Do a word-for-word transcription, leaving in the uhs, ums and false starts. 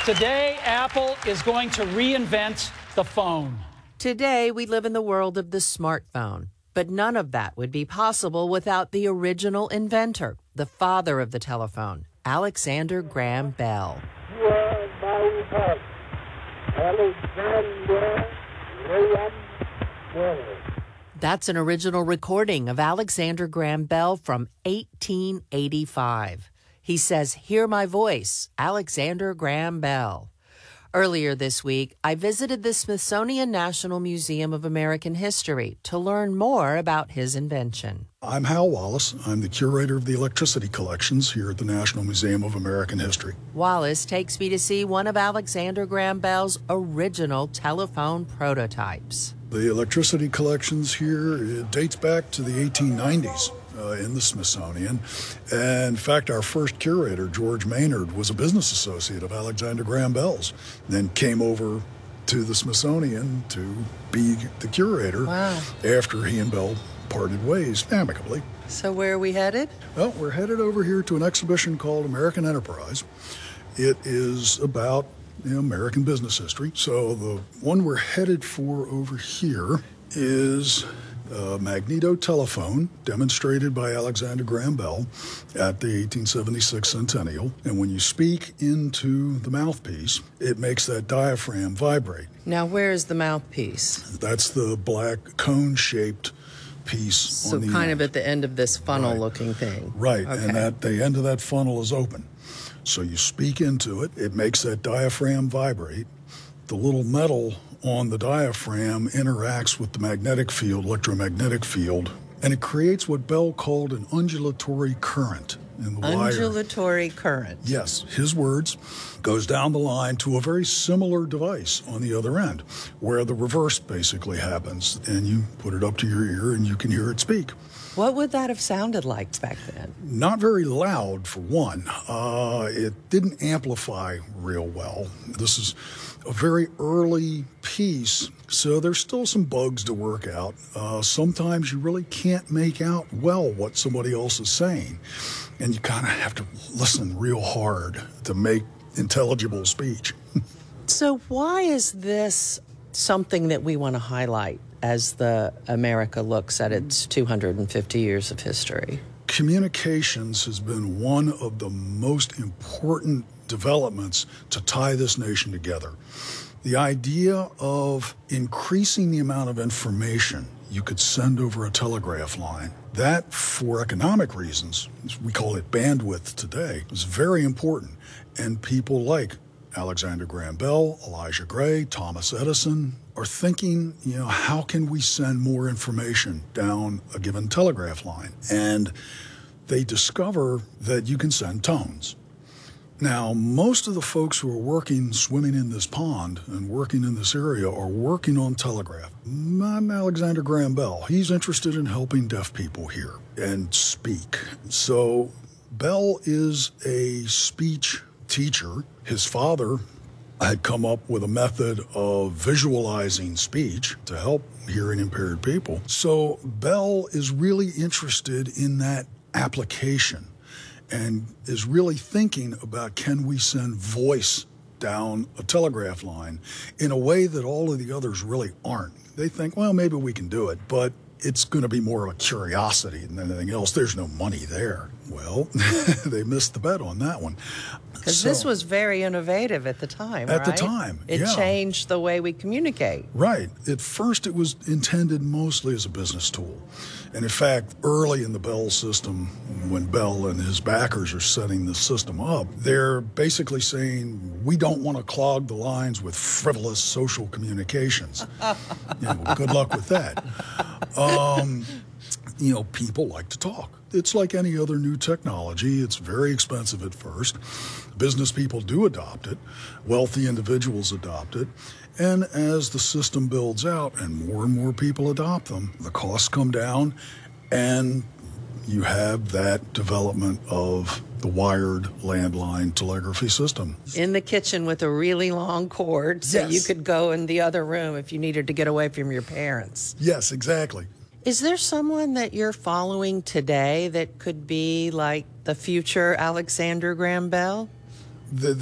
Today, Apple is going to reinvent the phone. Today, we live in the world of the smartphone. But none of that would be possible without the original inventor, the father of the telephone, Alexander Graham Bell. You are my heart, Alexander Graham Bell. That's an original recording of Alexander Graham Bell from eighteen eighty-five. He says, "Hear my voice, Alexander Graham Bell." Earlier this week, I visited the Smithsonian National Museum of American History to learn more about his invention. I'm Hal Wallace. I'm the curator of the electricity collections here at the National Museum of American History. Wallace takes me to see one of Alexander Graham Bell's original telephone prototypes. The electricity collections here, it dates back to the eighteen nineties. Uh, in the Smithsonian. And in fact, our first curator, George Maynard, was a business associate of Alexander Graham Bell's, then came over to the Smithsonian to be the curator. Wow. After he and Bell parted ways amicably. So where are we headed? Well, we're headed over here to an exhibition called American Enterprise. It is about you know, American business history. So the one we're headed for over here is a magnetotelephone demonstrated by Alexander Graham Bell at the eighteen seventy-six centennial. And when you speak into the mouthpiece, it makes that diaphragm vibrate. Now, where is the mouthpiece? That's the black cone-shaped piece So on the kind end. of at the end of this funnel-looking thing. Right, Okay. and at the end of that funnel is open. So you speak into it, it makes that diaphragm vibrate. The little metal on the diaphragm interacts with the magnetic field, electromagnetic field, and it creates what Bell called an undulatory current in the wire. Undulatory current. Yes, his words, goes down the line to a very similar device on the other end, where the reverse basically happens, and you put it up to your ear and you can hear it speak. What would that have sounded like back then? Not very loud, for one. Uh, it didn't amplify real well. This is a very early piece, so there's still some bugs to work out. Uh, sometimes you really can't make out well what somebody else is saying, and you kind of have to listen real hard to make intelligible speech. So why is this something that we want to highlight as the America looks at its two hundred fifty years of history? Communications has been one of the most important developments to tie this nation together. The idea of increasing the amount of information you could send over a telegraph line, that for economic reasons, we call it bandwidth today, is very important. And people like Alexander Graham Bell, Elijah Gray, Thomas Edison are thinking, you know, how can we send more information down a given telegraph line? And they discover that you can send tones. Now, most of the folks who are working, swimming in this pond and working in this area are working on telegraph. I'm Alexander Graham Bell. He's interested in helping deaf people hear and speak. So Bell is a speech teacher. His father had come up with a method of visualizing speech to help hearing impaired people. So Bell is really interested in that application and is really thinking about, can we send voice down a telegraph line in a way that all of the others really aren't. They think, well, maybe we can do it, but it's going to be more of a curiosity than anything else. There's no money there. Well, they missed the bet on that one. Because So- this was very innovative at the time, At the right? time, It yeah. changed the way we communicate. Right. At first, it was intended mostly as a business tool. And in fact, early in the Bell system, when Bell and his backers are setting the system up, they're basically saying, we don't want to clog the lines with frivolous social communications. You know, good luck with that. Um, you know, people like to talk. It's like any other new technology. It's very expensive at first. Business people do adopt it. Wealthy individuals adopt it. And as the system builds out and more and more people adopt them, the costs come down and you have that development of the wired landline telegraphy system. In the kitchen with a really long cord so Yes. you could go in the other room if you needed to get away from your parents. Yes, exactly. Is there someone that you're following today that could be like the future Alexander Graham Bell? The,